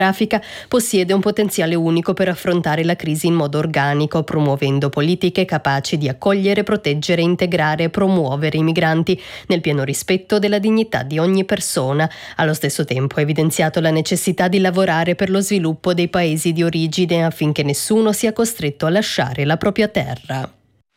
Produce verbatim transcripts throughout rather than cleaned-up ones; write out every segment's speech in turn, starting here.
demografica possiede un potenziale unico per affrontare la crisi in modo organico, promuovendo politiche capaci di accogliere, proteggere, integrare e promuovere i migranti nel pieno rispetto della dignità di ogni persona. Allo stesso tempo ha evidenziato la necessità di lavorare per lo sviluppo dei paesi di origine affinché nessuno sia costretto a lasciare la propria terra.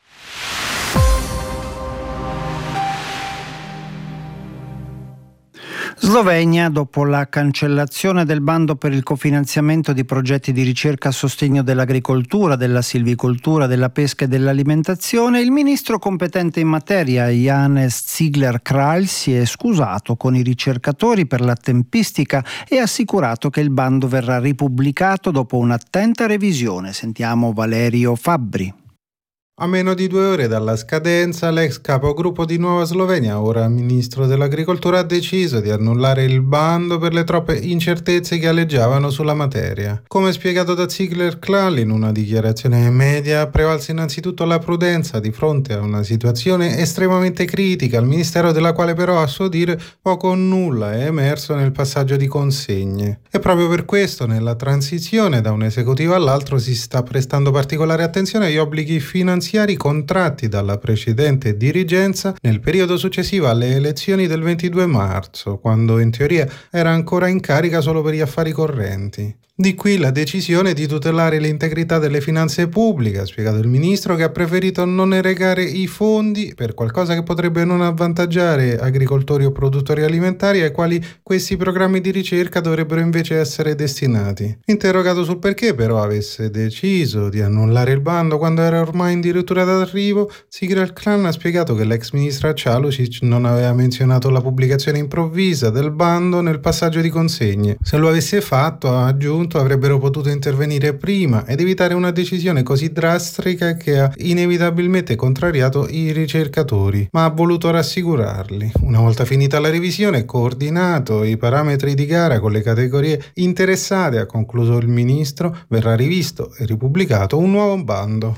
Slovenia, dopo la cancellazione del bando per il cofinanziamento di progetti di ricerca a sostegno dell'agricoltura, della silvicoltura, della pesca e dell'alimentazione, il ministro competente in materia, Janez Cigler-Kralj, si è scusato con i ricercatori per la tempistica e ha assicurato che il bando verrà ripubblicato dopo un'attenta revisione. Sentiamo Valerio Fabbri. A meno di due ore dalla scadenza, l'ex capogruppo di Nuova Slovenia, ora ministro dell'agricoltura, ha deciso di annullare il bando per le troppe incertezze che aleggiavano sulla materia. Come spiegato da Cigler-Kralj in una dichiarazione ai media, prevalse innanzitutto la prudenza di fronte a una situazione estremamente critica, al ministero della quale però a suo dire poco o nulla è emerso nel passaggio di consegne. E proprio per questo nella transizione da un esecutivo all'altro si sta prestando particolare attenzione agli obblighi finanziari contratti dalla precedente dirigenza nel periodo successivo alle elezioni del ventidue marzo, quando in teoria era ancora in carica solo per gli affari correnti. Di qui la decisione di tutelare l'integrità delle finanze pubbliche, ha spiegato il ministro, che ha preferito non erogare i fondi per qualcosa che potrebbe non avvantaggiare agricoltori o produttori alimentari ai quali questi programmi di ricerca dovrebbero invece essere destinati. Interrogato sul perché però avesse deciso di annullare il bando quando era ormai in dirittura d'arrivo, Cigler-Kralj ha spiegato che l'ex ministra Čalušić non aveva menzionato la pubblicazione improvvisa del bando nel passaggio di consegne. Se lo avesse fatto, ha aggiunto, avrebbero potuto intervenire prima ed evitare una decisione così drastica che ha inevitabilmente contrariato i ricercatori, ma ha voluto rassicurarli. Una volta finita la revisione e coordinato i parametri di gara con le categorie interessate, ha concluso il ministro, verrà rivisto e ripubblicato un nuovo bando.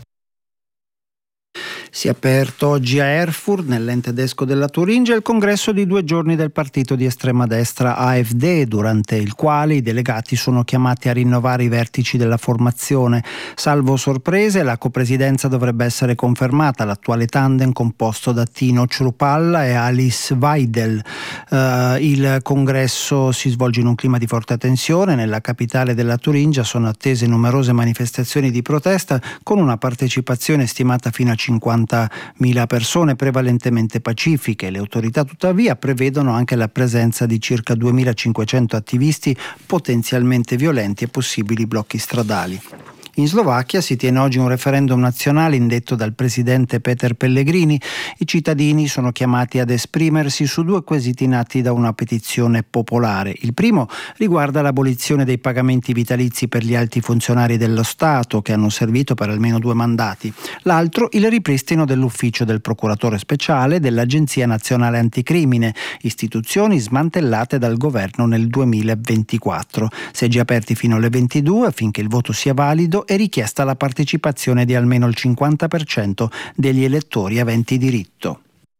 Si è aperto oggi a Erfurt, nell'ente tedesco della Turingia, il congresso di due giorni del partito di estrema destra A F D, durante il quale i delegati sono chiamati a rinnovare i vertici della formazione. Salvo sorprese, la copresidenza dovrebbe essere confermata, l'attuale tandem composto da Tino Chrupalla e Alice Weidel. Uh, il congresso si svolge in un clima di forte tensione. Nella capitale della Turingia sono attese numerose manifestazioni di protesta, con una partecipazione stimata fino a cinquantamila persone, prevalentemente pacifiche. Le autorità tuttavia prevedono anche la presenza di circa duemilacinquecento attivisti potenzialmente violenti e possibili blocchi stradali. In Slovacchia si tiene oggi un referendum nazionale indetto dal presidente Peter Pellegrini. I cittadini sono chiamati ad esprimersi su due quesiti nati da una petizione popolare. Il primo riguarda l'abolizione dei pagamenti vitalizi per gli alti funzionari dello Stato che hanno servito per almeno due mandati. L'altro il ripristino dell'ufficio del procuratore speciale dell'Agenzia Nazionale Anticrimine, istituzioni smantellate dal governo nel duemilaventiquattro. Seggi aperti fino alle ventidue affinché il voto sia valido. È richiesta la partecipazione di almeno il cinquanta per cento degli elettori aventi diritto.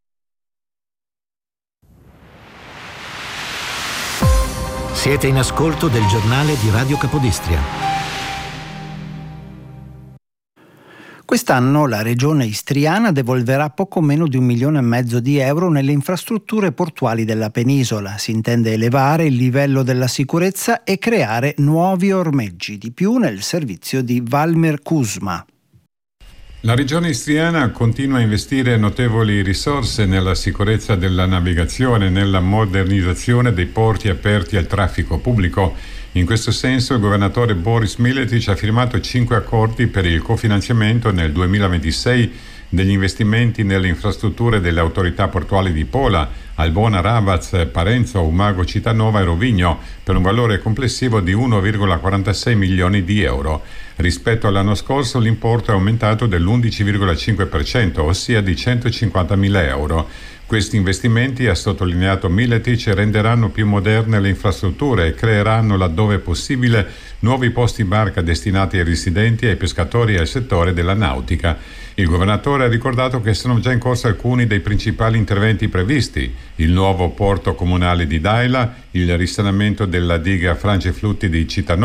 Siete in ascolto del giornale di Radio Capodistria. Quest'anno la regione istriana devolverà poco meno di un milione e mezzo di euro nelle infrastrutture portuali della penisola. Si intende elevare il livello della sicurezza e creare nuovi ormeggi, di più nel servizio di Valmir Kuzma. La regione istriana continua a investire notevoli risorse nella sicurezza della navigazione, nella modernizzazione dei porti aperti al traffico pubblico. In questo senso il governatore Boris Miletic ha firmato cinque accordi per il cofinanziamento nel duemilaventisei degli investimenti nelle infrastrutture delle autorità portuali di Pola, Albona, Ravaz, Parenzo, Umago, Cittànova e Rovigno per un valore complessivo di uno virgola quarantasei milioni di euro. Rispetto all'anno scorso l'importo è aumentato dell'undici virgola cinque per cento, ossia di centocinquantamila euro. Questi investimenti, ha sottolineato Miletic, renderanno più moderne le infrastrutture e creeranno, laddove possibile, nuovi posti barca destinati ai residenti, ai pescatori e al settore della nautica. Il governatore ha ricordato che sono già in corso alcuni dei principali interventi previsti. il nuovo porto comunale di Daila, il risanamento della diga Franceflutti di Città